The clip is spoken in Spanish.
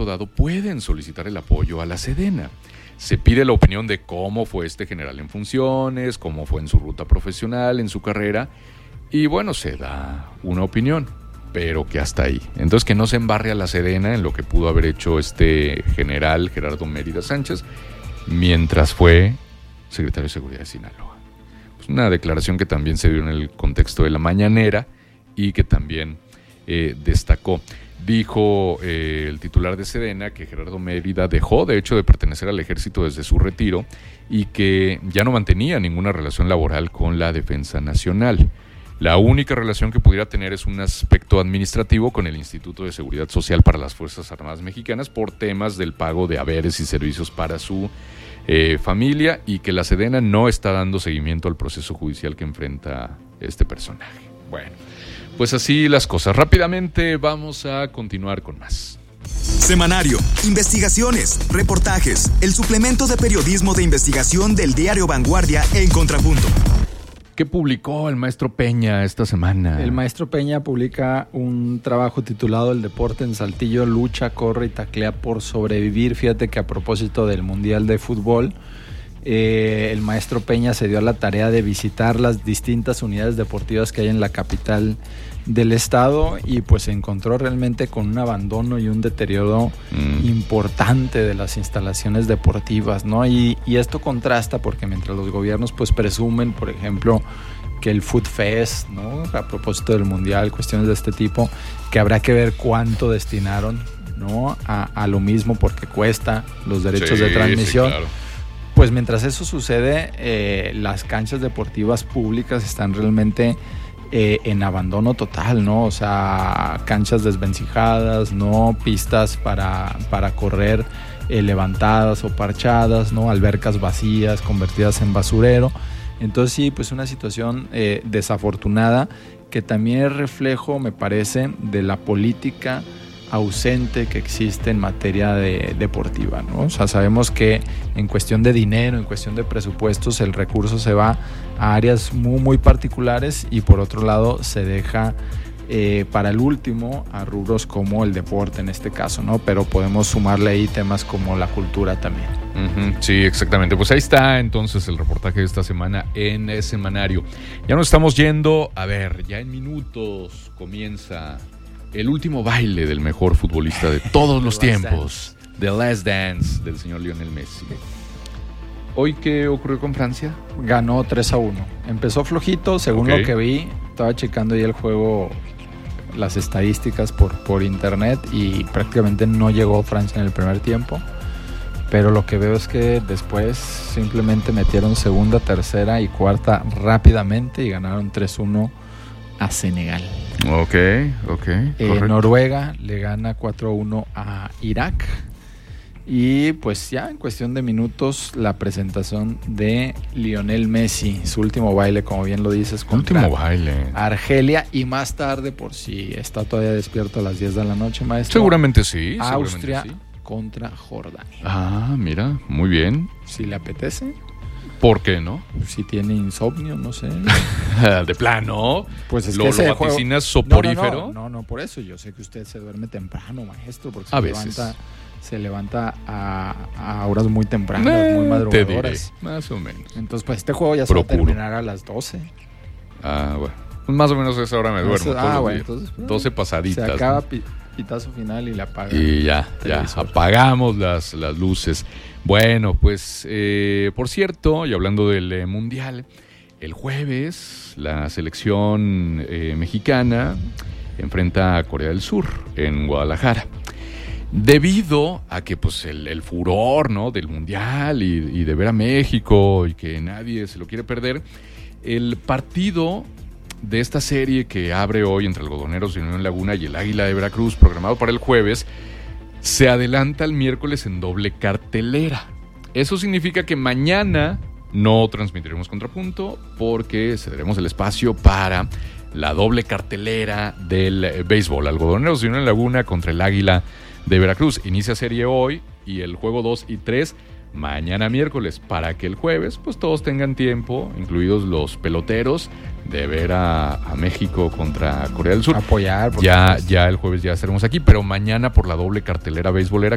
dado pueden solicitar el apoyo a la Sedena. Se pide la opinión de cómo fue este general en funciones, cómo fue en su ruta profesional, en su carrera, y bueno, se da una opinión, pero que hasta ahí. Entonces, que no se embarre a la Sedena en lo que pudo haber hecho este general Gerardo Mérida Sánchez mientras fue secretario de Seguridad de Sinaloa. Pues una declaración que también se dio en el contexto de la mañanera y que también destacó. Dijo el titular de Sedena que Gerardo Mérida dejó, de hecho, de pertenecer al ejército desde su retiro y que ya no mantenía ninguna relación laboral con la Defensa Nacional. La única relación que pudiera tener es un aspecto administrativo con el Instituto de Seguridad Social para las Fuerzas Armadas Mexicanas por temas del pago de haberes y servicios para su familia, y que la Sedena no está dando seguimiento al proceso judicial que enfrenta este personaje. Bueno, pues así las cosas. Rápidamente vamos a continuar con más. Semanario, investigaciones, reportajes, el suplemento de periodismo de investigación del diario Vanguardia en Contrapunto. ¿Qué publicó el maestro Peña esta semana? El maestro Peña publica un trabajo titulado El deporte en Saltillo, lucha, corre y taclea por sobrevivir. Fíjate que a propósito del Mundial de Fútbol, el maestro Peña se dio a la tarea de visitar las distintas unidades deportivas que hay en la capital del estado y pues se encontró realmente con un abandono y un deterioro importante de las instalaciones deportivas, ¿no? Y esto contrasta porque mientras los gobiernos pues presumen, por ejemplo, que el Food Fest, ¿no? A propósito del Mundial, cuestiones de este tipo, que habrá que ver cuánto destinaron, ¿no? A lo mismo porque cuesta los derechos de transmisión. Sí, claro. Pues mientras eso sucede, las canchas deportivas públicas están realmente en abandono total, ¿no? O sea, canchas desvencijadas, ¿no? Pistas para correr levantadas o parchadas, ¿no? Albercas vacías, convertidas en basurero. Entonces sí, pues una situación desafortunada que también es reflejo, me parece, de la política ausente que existe en materia deportiva, ¿no? O sea, sabemos que en cuestión de dinero, en cuestión de presupuestos, el recurso se va a áreas muy, muy particulares y por otro lado se deja para el último a rubros como el deporte en este caso, ¿no? Pero podemos sumarle ahí temas como la cultura también. Sí, exactamente. Pues ahí está entonces el reportaje de esta semana en el Semanario. Ya nos estamos yendo, a ver, ya en minutos comienza el último baile del mejor futbolista de todos los tiempos, The Last Dance del señor Lionel Messi. ¿Hoy qué ocurrió con Francia? Ganó 3-1. Empezó flojito, según lo que vi. Estaba checando ahí el juego, las estadísticas por internet y prácticamente no llegó Francia en el primer tiempo. Pero lo que veo es que después simplemente metieron segunda, tercera y cuarta rápidamente y ganaron 3-1 a Senegal. Ok. Noruega le gana 4-1 a Irak. Y pues ya en cuestión de minutos la presentación de Lionel Messi, su último baile, como bien lo dices, contra Argelia, y más tarde, por si está todavía despierto, a las 10 de la noche, maestro. Seguramente sí. Austria contra Jordania. Ah, mira, muy bien. Si le apetece. ¿Por qué no? Si tiene insomnio, no sé. De plano. Pues es ¿Lo que vaticinas soporífero? No, por eso. Yo sé que usted se duerme temprano, maestro, porque se levanta a horas muy tempranas, muy madrugadoras. Más o menos. Entonces, pues este juego ya se va a terminar a las 12. Ah, bueno. Pues más o menos a esa hora me duermo. Entonces, 12 pasaditas. Se acaba pitazo final y le apaga. Y ya apagamos las luces. Bueno, pues por cierto, y hablando del Mundial, el jueves la selección mexicana enfrenta a Corea del Sur en Guadalajara. Debido a que pues el furor, ¿no?, del Mundial y de ver a México y que nadie se lo quiere perder, el partido de esta serie que abre hoy entre Algodoneros de Unión Laguna y el Águila de Veracruz, programado para el jueves, se adelanta al miércoles en doble cartelera. Eso significa que mañana no transmitiremos Contrapunto porque cederemos el espacio para la doble cartelera del béisbol. Algodoneros de Unión Laguna contra el Águila de Veracruz. Inicia serie hoy y el juego 2 y 3 mañana miércoles, para que el jueves pues todos tengan tiempo, incluidos los peloteros, de ver a México contra Corea del Sur. Apoyar. Ya el jueves ya estaremos aquí, pero mañana por la doble cartelera beisbolera